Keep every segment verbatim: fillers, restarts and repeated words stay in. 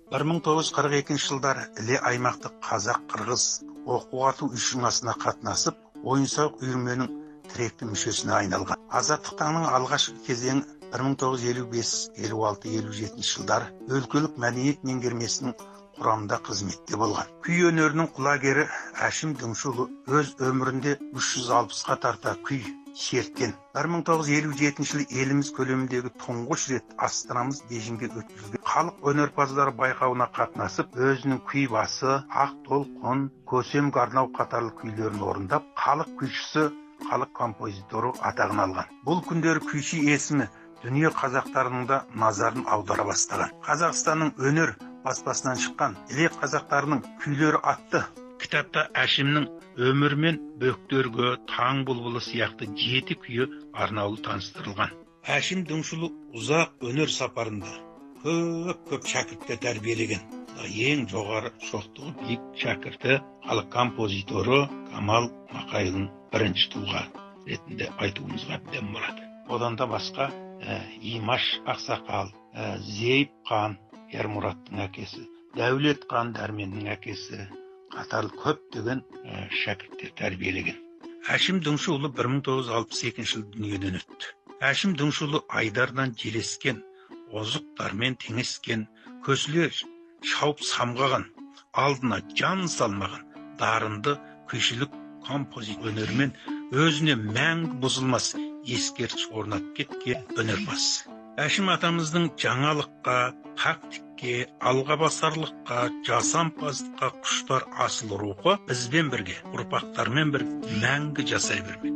бір мың тоғыз жүз қырық екінші жылдары іле аймақтық қазақ-қырғыз оқу-ату ұйымшасына қатынасып, ойын-сауық үйірменің тіректі мүшесіне айналған. Азаттықтың алғашқы кезеңі бір мың тоғыз жүз елу бес елу алты елу жетінші жылдары өлкелік мәдениет меңгермесінің құрамында қызметте болған. Күй өнерінің құлагері Әшім Діңшұлы өз өмірінде үш жүз алпысқа тарта күй шерткен. бір мың тоғыз жүз елу жетінші жылы еліміз көлеміндегі тұңғыш рет астанамыз Бейжіңде өткізілген халық өнерпаздары байқауына қатынасып, өзінің күй басы, ақ толқын, көсемге арнау қатарлы күйлерін орындап, халық күйшісі, халық композиторы атағын алған. Бұл күндері күйші есімі дүние қазақтарының да назарын аудара бастаған. Қазақстанның өнер баспасынан шыққан іле қазақтарының күйлері атты кітапта Әшімнің өмір мен бөктерге, таң бұлбұлы сияқты жеті күйі арнаулы таныстырылған. Әшім Діңшұлы ұзақ өнер сапарында көп-көп шәкірттер тәрбиелеген. Ең жоғары шоқтығы биік шәкірті халық композиторы Камал Мақайұлын бірінші тұлға ретінде айтуымызға әбден болады. Одан да басқа Имаш Ақсақал, Зейіп хан Ермұраттың әкесі, Дәулет хан Дәрменнің әкесі қатарлы көптеген шәкірттер тәрбиелеген. Әшім Діңшұлы бір мың тоғыз жүз алпыс екінші жылы дүниеден өтті. Әшім Діңшұлы айдардан желескен, озықтармен теңескен, көсілер шауып самғаған, алдына жан салмаған, дарынды күйшілік композит өнермен өзіне мәңгі бұзылмас ескерткіш орнатып кеткен өнерпаз. Әшім атамыздың жаңалыққа, тактикке, алғабасарлыққа, жасампаздыққа құштар асыл рухы бізбен бірге, ұрпақтармен бір мәңгі жасай бермек.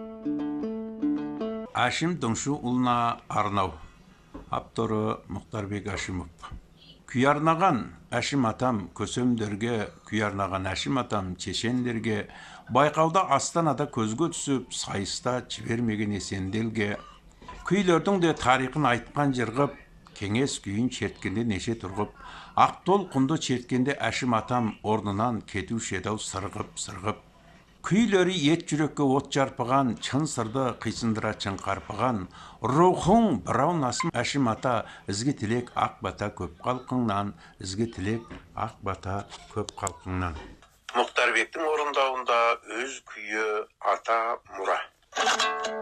Әшім Діңшұлына арнау. Авторы Мұхтарбек Әшімов. Күй арнаған Әшім атам көсемдерге, күй арнаған Әшім атам чешендерге, байқауда Астанада көзге түсіп, сайыста жібермеген есенделге, күйлердің де тарихын айтқан жырғып, кеңес күйін шерткенде неше тұрғып, ақтол құнды шерткенде Әшім атам орнынан кетуші еді-ау сырғып-сырғып. Күйлері ет жүрекке от жарпыған, чын сырды қисындыра чын қарпыған, рухың бірау насым Әшім ата, ізге тілек ақ бата көп қалқыңнан, ізге тілек ақ бата көп қалқыңнан. Мұхтарбектің орындауында өз күйі ата мұра.